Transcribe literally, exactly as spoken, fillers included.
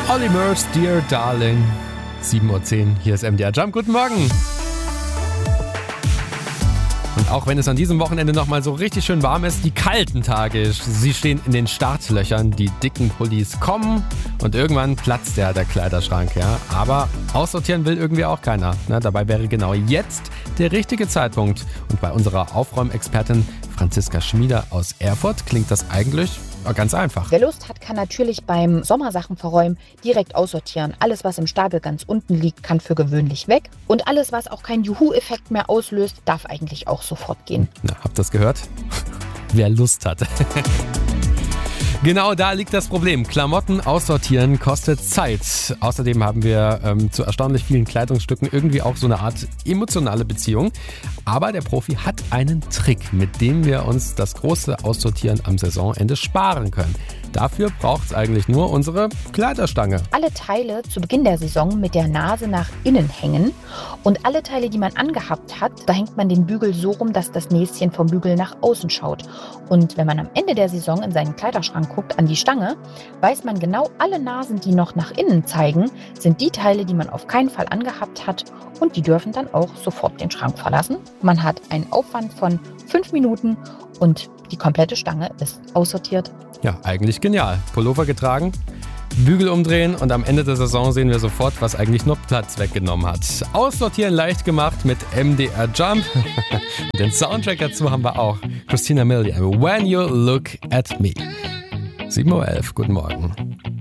Olly Murs, Dear Darling. sieben Uhr zehn, hier ist M D R Jump. Guten Morgen. Und auch wenn es an diesem Wochenende nochmal so richtig schön warm ist, die kalten Tage, sie stehen in den Startlöchern, die dicken Pullis kommen und irgendwann platzt ja der Kleiderschrank. Ja? Aber aussortieren will irgendwie auch keiner. Ne? Dabei wäre genau jetzt der richtige Zeitpunkt. Und bei unserer Aufräumexpertin Franziska Schmieder aus Erfurt klingt das eigentlich ganz einfach. Wer Lust hat, kann natürlich beim Sommersachen verräumen direkt aussortieren. Alles, was im Stapel ganz unten liegt, kann für gewöhnlich weg. Und alles, was auch keinen Juhu-Effekt mehr auslöst, darf eigentlich auch sofort gehen. Na, habt ihr das gehört? Wer Lust hat. Genau da liegt das Problem. Klamotten aussortieren kostet Zeit. Außerdem haben wir ähm, zu erstaunlich vielen Kleidungsstücken irgendwie auch so eine Art emotionale Beziehung. Aber der Profi hat einen Trick, mit dem wir uns das große Aussortieren am Saisonende sparen können. Dafür braucht es eigentlich nur unsere Kleiderstange. Alle Teile zu Beginn der Saison mit der Nase nach innen hängen und alle Teile, die man angehabt hat, da hängt man den Bügel so rum, dass das Näschen vom Bügel nach außen schaut. Und wenn man am Ende der Saison in seinen Kleiderschrank guckt, an die Stange, weiß man genau, alle Nasen, die noch nach innen zeigen, sind die Teile, die man auf keinen Fall angehabt hat und die dürfen dann auch sofort den Schrank verlassen. Man hat einen Aufwand von fünf Minuten und die komplette Stange ist aussortiert. Ja, eigentlich genial. Pullover getragen, Bügel umdrehen und am Ende der Saison sehen wir sofort, was eigentlich nur Platz weggenommen hat. Aussortieren leicht gemacht mit M D R Jump. Den Soundtrack dazu haben wir auch. Christina Milian, When You Look at Me. sieben Uhr elf, guten Morgen.